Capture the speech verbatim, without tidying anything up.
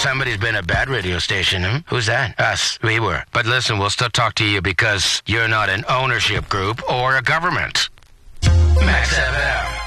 Somebody's been a bad radio station. Hmm? Who's that? Us. We were. But listen, we'll still talk to you because you're not an ownership group or a government. Max F M.